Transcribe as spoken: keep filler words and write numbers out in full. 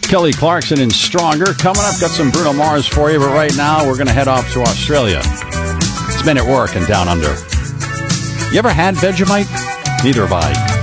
Kelly Clarkson and Stronger. Coming up, got some Bruno Mars for you, but right now we're going to head off to Australia. It's Men at Work and Down Under. You ever had Vegemite? Neither have I.